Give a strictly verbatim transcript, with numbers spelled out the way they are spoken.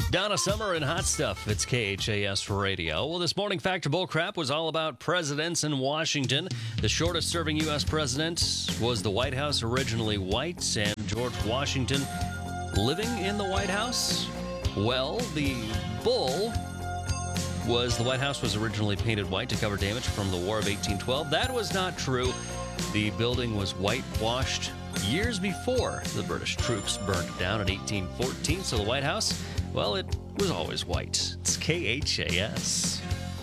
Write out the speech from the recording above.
Donna Summer and Hot Stuff. It's K H A S Radio. Well, this morning, Fact or Bullcrap was all about presidents in Washington. The shortest serving U S president was the White House, originally white, and George Washington living in the White House? Well, the bull was the White House was originally painted white to cover damage from the War of eighteen twelve. That was not true. The building was whitewashed years before the British troops burned it down in eighteen fourteen. So the White House, well, it was always white. It's K H A S.